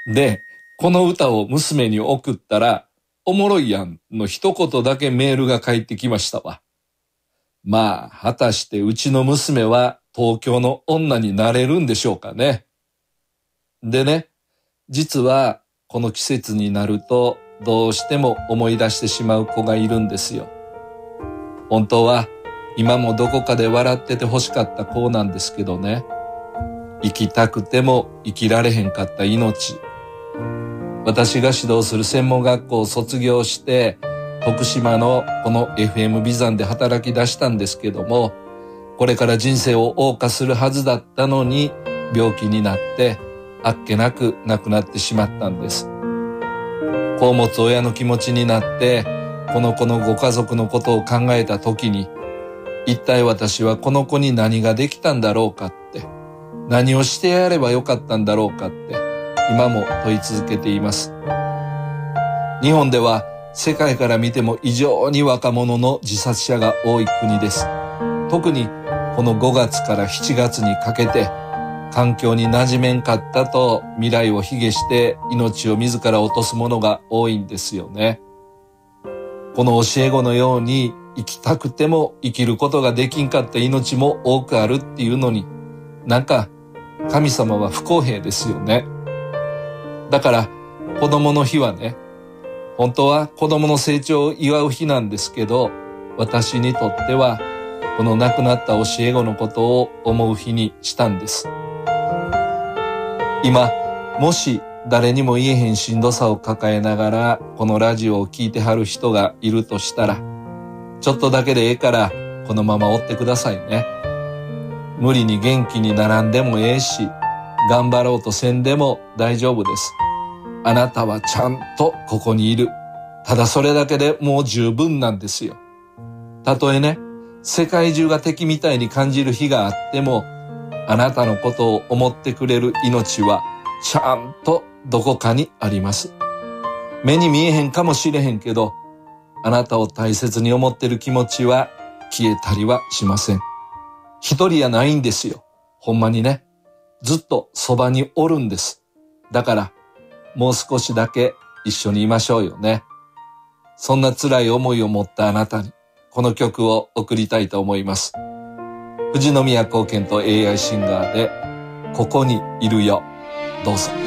で、この歌を娘に送ったら、おもろいやんの一言だけメールが返ってきましたわ。まあ、果たしてうちの娘は東京の女になれるんでしょうかね。でね、実はこの季節になるとどうしても思い出してしまう子がいるんですよ。本当は今もどこかで笑ってて欲しかった子なんですけどね。生きたくても生きられへんかった命。私が指導する専門学校を卒業して徳島のこの FM ビザンで働き出したんですけども、これから人生を謳歌するはずだったのに病気になってあっけなく亡くなってしまったんです。子を持つ親の気持ちになってこの子のご家族のことを考えた時に、一体私はこの子に何ができたんだろうかって、何をしてやればよかったんだろうかって今も問い続けています。日本では世界から見ても異常に若者の自殺者が多い国です。特にこの5月から7月にかけて環境に馴染めんかったと未来を卑下して命を自ら落とす者が多いんですよね。この教え子のように生きたくても生きることができんかった命も多くあるっていうのに、なんか神様は不公平ですよね。だから子供の日はね、本当は子供の成長を祝う日なんですけど、私にとってはこの亡くなった教え子のことを思う日にしたんです。今、もし誰にも言えへんしんどさを抱えながらこのラジオを聞いてはる人がいるとしたら、ちょっとだけでええからこのままおってくださいね。無理に元気にならんでもええし、頑張ろうとせんでも大丈夫です。あなたはちゃんとここにいる。ただそれだけでもう十分なんですよ。たとえね、世界中が敵みたいに感じる日があっても、あなたのことを思ってくれる命はちゃんとどこかにあります。目に見えへんかもしれへんけど、あなたを大切に思ってる気持ちは消えたりはしません。一人やないんですよ。ほんまにね。ずっとそばにおるんです。だからもう少しだけ一緒にいましょうよね。そんな辛い思いを持ったあなたにこの曲を送りたいと思います。富士宮高健と AI シンガーでここにいるよ。どうぞ。